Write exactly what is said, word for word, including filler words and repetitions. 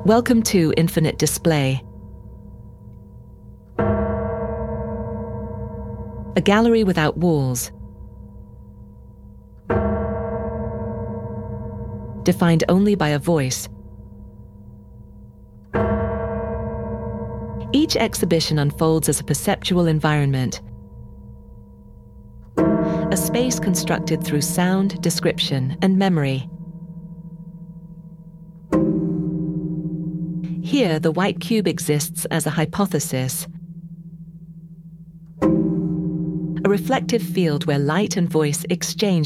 Welcome to Infinite Display, a gallery without walls, defined only by a voice. Each exhibition unfolds as a perceptual environment, a space constructed through sound, description, and memory. Here, the white cube exists as a hypothesis, a reflective field where light and voice exchange